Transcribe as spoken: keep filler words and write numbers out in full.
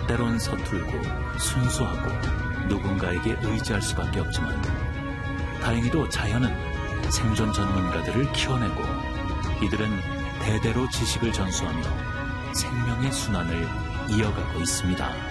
때론 서툴고 순수하고 누군가에게 의지할 수밖에 없지만 다행히도 자연은 생존 전문가들을 키워내고 이들은 대대로 지식을 전수하며 생명의 순환을 이어가고 있습니다.